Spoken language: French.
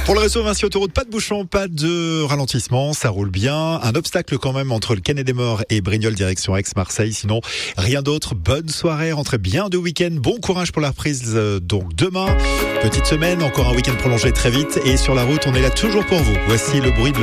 Pour le réseau Vinci Autoroute, pas de bouchon, pas de ralentissement, ça roule bien. Un obstacle quand même entre le Canet des Morts et Brignoles direction Aix-Marseille. Sinon, rien d'autre. Bonne soirée, rentrez bien de week-end. Bon courage pour la reprise donc demain. Petite semaine, encore un week-end prolongé très vite. Et sur la route, on est là toujours pour vous. Voici le bruit de